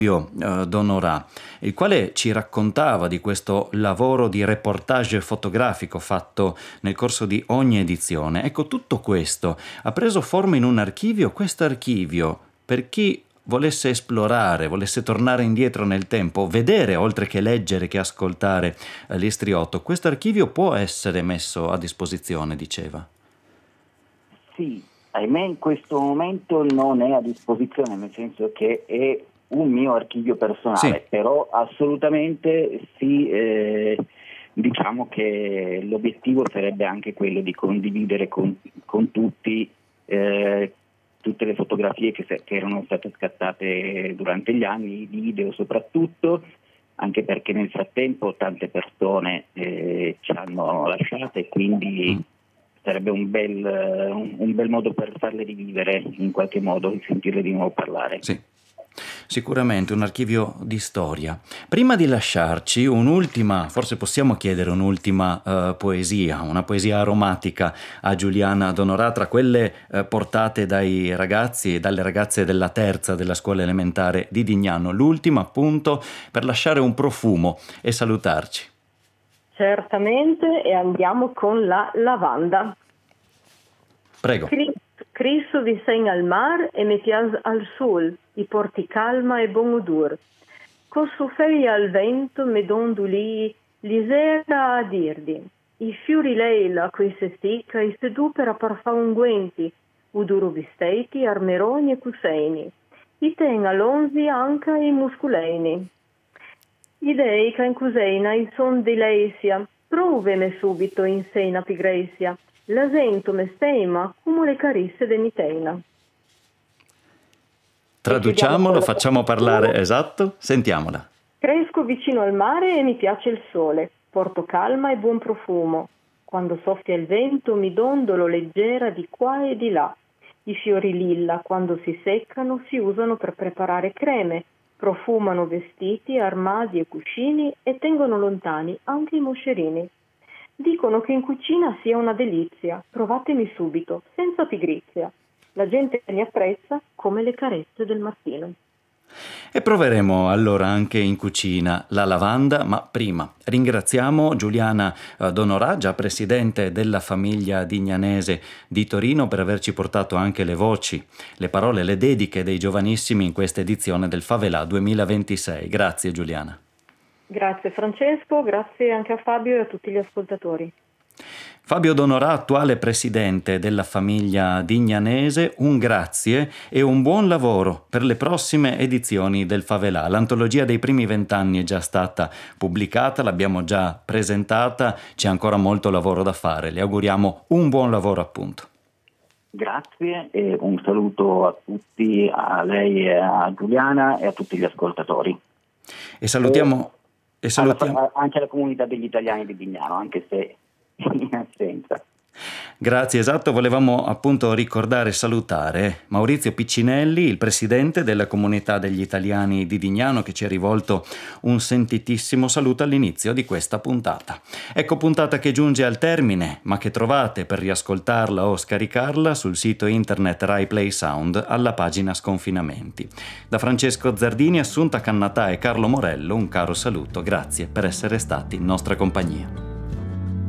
D'Honorat, il quale ci raccontava di questo lavoro di reportage fotografico fatto nel corso di ogni edizione. Ecco, tutto questo ha preso forma in un archivio. Questo archivio, per chi volesse esplorare, volesse tornare indietro nel tempo, vedere oltre che leggere che ascoltare l'Istriotto, questo archivio può essere messo a disposizione, diceva. Sì, ahimè in questo momento non è a disposizione, nel senso che è un mio archivio personale, Sì. però assolutamente sì, diciamo che l'obiettivo sarebbe anche quello di condividere con tutti tutte le fotografie che erano state scattate durante gli anni, i video soprattutto, anche perché nel frattempo tante persone ci hanno lasciato e quindi sarebbe un bel modo per farle rivivere in qualche modo e sentirle di nuovo parlare. Sì. Sicuramente un archivio di storia. Prima di lasciarci, un'ultima, forse possiamo chiedere un'ultima poesia, una poesia aromatica a Giuliana D'Honorat, tra quelle portate dai ragazzi e dalle ragazze della terza della scuola elementare di Dignano. L'ultima, appunto, per lasciare un profumo e salutarci. Certamente, e andiamo con la lavanda. Prego. Cristo vi segna al mar e mi piace al sol, i porti calma e buon odor. Con soffia al vento me dondoli l'isera a dirdi. I fiori lei la qui se sticca e se dupera per fa unguenti, uduro vestiti, armeroni e cuseini. I ten alonzi anche i musculeni. I dei che in cuseina i son di leisia, proveme subito in sena pigresia. La sento me stema come le carisse de Niteina. Traduciamolo, facciamo parlare, esatto, sentiamola. Cresco vicino al mare e mi piace il sole, porto calma e buon profumo. Quando soffia il vento mi dondolo leggera di qua e di là. I fiori lilla, quando si seccano, si usano per preparare creme, profumano vestiti, armadi e cuscini e tengono lontani anche i moscerini. Dicono che in cucina sia una delizia, provatemi subito, senza pigrizia. La gente mi apprezza come le carezze del mattino. E proveremo allora anche in cucina la lavanda, ma prima ringraziamo Giuliana D'Honorat, già presidente della famiglia dignanese di Torino, per averci portato anche le voci, le parole, le dediche dei giovanissimi in questa edizione del Favelà 2026. Grazie Giuliana. Grazie Francesco, grazie anche a Fabio e a tutti gli ascoltatori. Fabio D'Honorat, attuale presidente della famiglia dignanese, un grazie e un buon lavoro per le prossime edizioni del Favelà. L'antologia dei primi 20 anni è già stata pubblicata, l'abbiamo già presentata, c'è ancora molto lavoro da fare. Le auguriamo un buon lavoro appunto. Grazie e un saluto a tutti, a lei e a Giuliana e a tutti gli ascoltatori. E salutiamo anche alla comunità degli italiani di Dignano, anche se in assenza. Grazie, esatto, volevamo appunto ricordare e salutare Maurizio Piccinelli, il presidente della comunità degli italiani di Dignano, che ci ha rivolto un sentitissimo saluto all'inizio di questa puntata. Ecco, puntata che giunge al termine, ma che trovate per riascoltarla o scaricarla sul sito internet Rai Play Sound alla pagina Sconfinamenti. Da Francesco Zardini, Assunta Cannatà e Carlo Morello un caro saluto, grazie per essere stati in nostra compagnia.